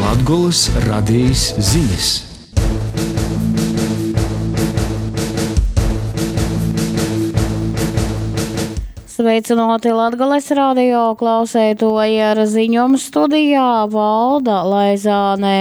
Latgoles radijas ziņas. Sveicināti Latgoles radio klausētoji, ar ziņojumu studijā Valda Laizāne.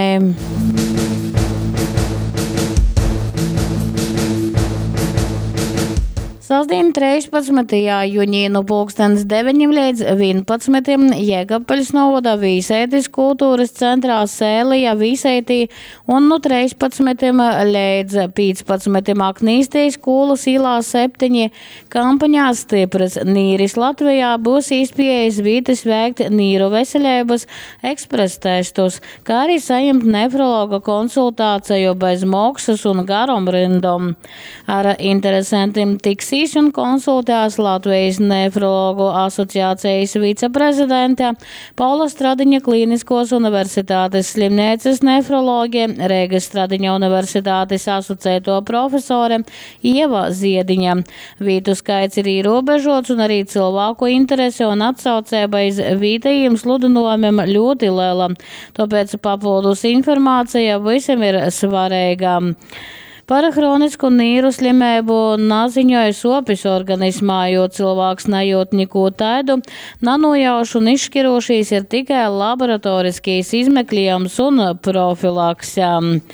Sasdien 13. jūņī no 9 līdz 11. Jēkabpeļas novada Vīseitis kultūras centrā Sēlijā Vīseitī un no 13. līdz 15. Aknīstīs skolas ilā 7 kampaņā Stipras nīris Latvijā būs izpieejas vītas veikt nīru veseļības ekspres testus, kā arī saņemt nefrologa konsultāciju bez maksas un garom rindom. Ar interesantiem tiks un konsultēs Latvijas nefrologu asociācijas viceprezidente, Paula Stradiņa Klīniskos universitātes slimnīcas nefroloģe, Rīgas Stradiņa universitātes asociēto profesore Ieva Ziediņa. Vītu skaits ir ierobežots un arī cilvēku interese un atsaucēba iz vītajiem sludinājumiem ļoti liela, tāpēc papildus informācija visiem ir svarīga. Par hronisku nīru slimību naziņoja sopis organismā, jo cilvēks nejūt neko taidu, nanojaušu un izšķirošīs ir tikai laboratoriskīs izmeklējums un profilakse.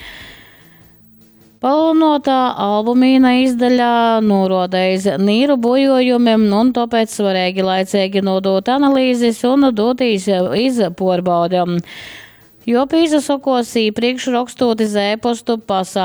Palonotā albumīna izdaļā norādījis nīru bojojumiem un tāpēc svarīgi laicīgi nodot analīzes un dotīs iz porbaudam. Jo pīzasokos īpriekš rakstot iz e-postu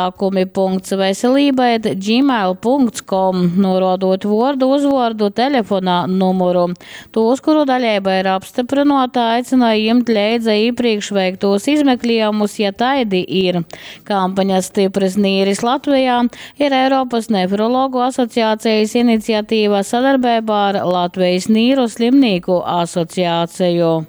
pasākumi.veselība@gmail.com, norādot vārdu, uzvārdu, telefonā numuru. Tos, kuru daļība ir apstiprinota, aicināja ņemt līdzi īpriekš veiktos izmeklējumus, ja taidi ir. Kampaņa Stipras nīris Latvijā ir Eiropas nefrologu asociācijas iniciatīva sadarbībā ar Latvijas nīru slimnieku asociāciju.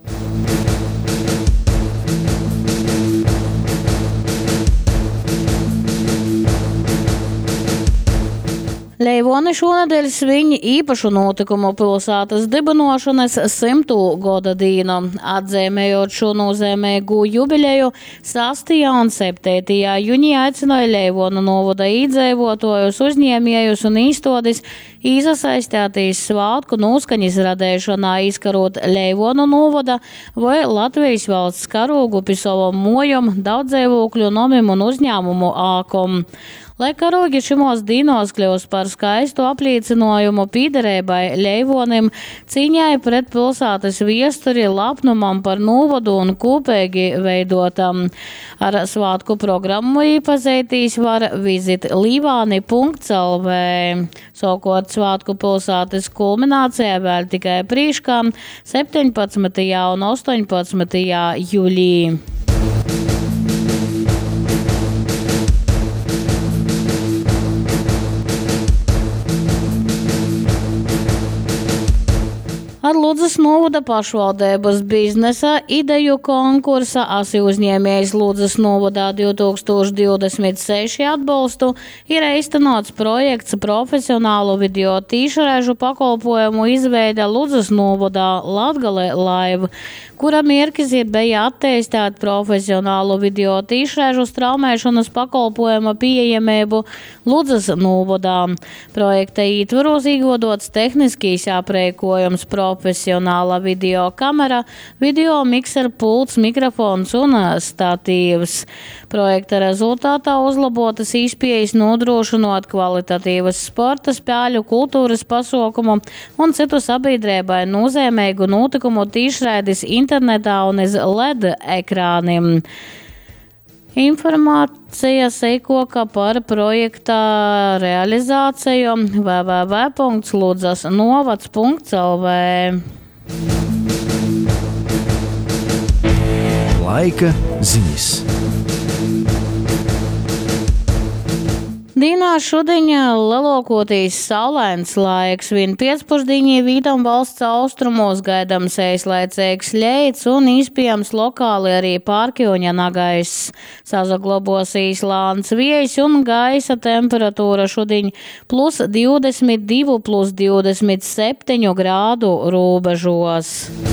Leivoni šonadēļ svin īpašu notikumu pilsētas dibinošanas 100. gada dīnu, atzīmējot šo nozīmīgu jubileju 6. un 7. jūņī aicināja Leivonu novada iedzīvotājus, uzņēmējus un īstodis īsasaistētīs svātku noskaņas radēšanā, izkarot Leivonu novada vai Latvijas valsts karūgu pi savam mojam, daudzdzīvokļu nomim un uzņēmumu ākom. Lai karogi šimos dīnos kļūst par skaistu apliecinājumu pīderībai Leivonim, cīņai pret pilsētas viesturi, lapnumam par novadu un kopīgi veidotam. Ar svātku programmu iepazītīs var vizit līvāni.lv. Sākot svātku pilsētas kulminācijā vēl tikai prīškām 17. un 18. jūlī. Ar Ludzas novada pašvaldības biznesa ideju konkursa Asi uzņēmējs Ludzas novadā 2026 atbalstu ir īstenots projekts profesionālu video tīšražu pakalpojumu izveide Ludzas novadā Latgale Live, kura mērķis ir bija attīstīt profesionālu video tīšražu straumēšanas pakalpojuma pieejamību Ludzas novadā. Projekta ietvaros iegūdots tehniskīs aprēkojums, profesionāla video kamera, video mikser pults, mikrofons un statīvs. Projekta rezultātā uzlabotas izpiejas nodrošinot kvalitatīvas sporta spēļu, kultūras pasaukumu un citu sabiedrībai nozīmīgu notikumu tīšraidis internetā un iz LED ekrāniem. Informācija sekoka par projekta realizāciju www.ludzasnovads.lv. Laika ziņas. Dīnā šodiņa lielākoties saulains laiks, vien pēcpusdienī vītam valsts austrumos gaidams īslaicīgs ļeits un iespējams lokāli arī pārkjoņa nagaiss. Sazaglabosīs lāns viejs un gaisa temperatūra šodiņ +22, +27 grādu robežos.